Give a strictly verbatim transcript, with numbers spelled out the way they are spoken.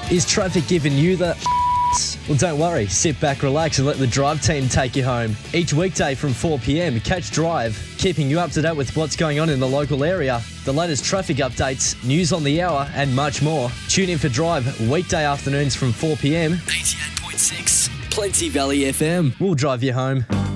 Is traffic giving you the Well, don't worry. Sit back, relax, and let the Drive team take you home. Each weekday from four p m, catch Drive, keeping you up to date with what's going on in the local area, the latest traffic updates, news on the hour, and much more. Tune in for Drive weekday afternoons from four p m. eighty-eight point six Plenty Valley F M. We'll drive you home.